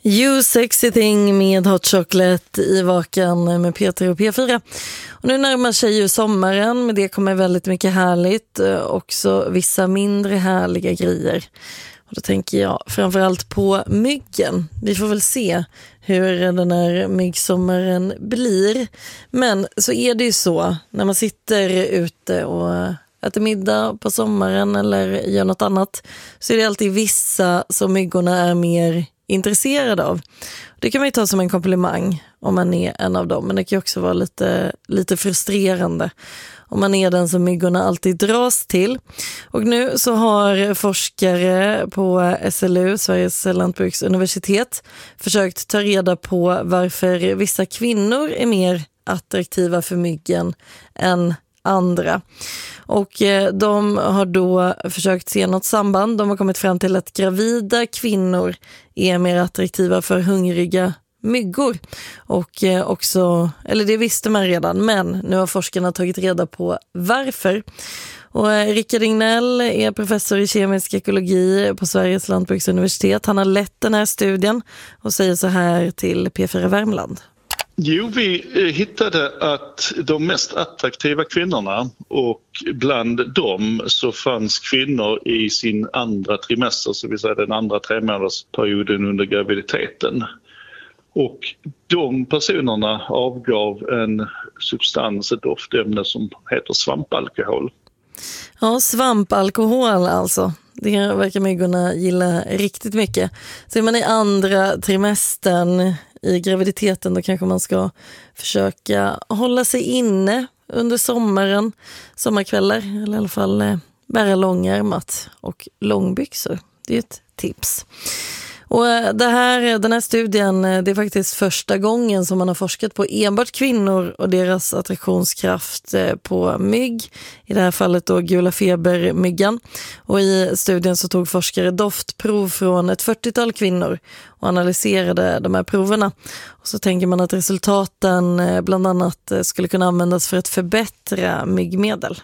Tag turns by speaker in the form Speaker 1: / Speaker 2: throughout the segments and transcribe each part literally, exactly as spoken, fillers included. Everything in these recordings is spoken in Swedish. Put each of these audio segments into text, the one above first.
Speaker 1: You Sexy Thing med Hot Chocolate i Vaken med Peter och P fyra. Och nu närmar sig ju sommaren, med det kommer väldigt mycket härligt, också vissa mindre härliga grejer. Och då tänker jag framförallt på myggen. Vi får väl se hur den här myggsommaren blir. Men så är det ju så, när man sitter ute och äter middag på sommaren eller gör något annat, så är det alltid vissa som myggorna är mer intresserade av. Det kan man ju ta som en komplimang om man är en av dem, men det kan också vara lite, lite frustrerande om man är den som myggorna alltid dras till. Och nu så har forskare på S L U, Sveriges lantbruksuniversitet, försökt ta reda på varför vissa kvinnor är mer attraktiva för myggen än andra. Och de har då försökt se något samband. De har kommit fram till att gravida kvinnor är mer attraktiva för hungriga myggor. Och också, eller det visste man redan, men nu har forskarna tagit reda på varför. Och Rickard Ignell är professor i kemisk ekologi på Sveriges lantbruksuniversitet. Han har lett den här studien och säger så här till P fyra Värmland.
Speaker 2: Jo, vi hittade att de mest attraktiva kvinnorna, och bland dem så fanns kvinnor i sin andra trimester, så vill säga den andra tremånadersperioden under graviditeten. Och de personerna avgav en substans, ett doftämne som heter svampalkohol.
Speaker 1: Ja, svampalkohol alltså. Det verkar myggorna gilla riktigt mycket. Så är man i andra trimestern i graviditeten, då kanske man ska försöka hålla sig inne under sommaren, sommarkvällar, eller i alla fall eh, bära långärmat och långbyxor. Det är ett tips. Och det här, den här studien, det är faktiskt första gången som man har forskat på enbart kvinnor och deras attraktionskraft på mygg. I det här fallet då gula febermyggan. Och i studien så tog forskare doftprov från ett fyrtiotal kvinnor och analyserade de här proverna. Och så tänker man att resultaten bland annat skulle kunna användas för att förbättra myggmedel.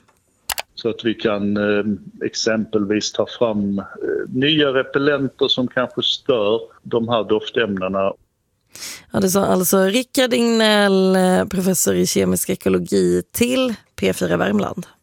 Speaker 2: Så att vi kan eh, exempelvis ta fram eh, nya repellenter som kanske stör de här doftämnena.
Speaker 1: Ja, det sa alltså Rickard Ignell, professor i kemisk ekologi, till P fyra Värmland.